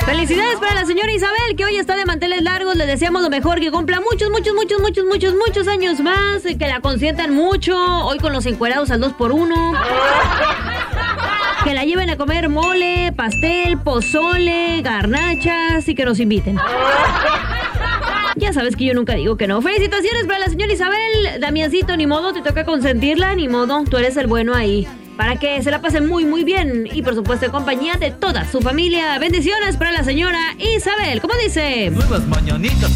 Felicidades para la señora Isabel, que hoy está de manteles largos. Le deseamos lo mejor, que cumpla muchos años más, que la consientan mucho. Hoy con los encuerados al 2x1. Que la lleven a comer mole, pastel, pozole, garnachas y que nos inviten. Ya sabes que yo nunca digo que no. Felicitaciones para la señora Isabel. Damiancito, ni modo, te toca consentirla, ni modo, tú eres el bueno ahí. Para que se la pasen muy bien. Y por supuesto en compañía de toda su familia. Bendiciones para la señora Isabel. ¿Cómo dice? Nuevas mañanitas.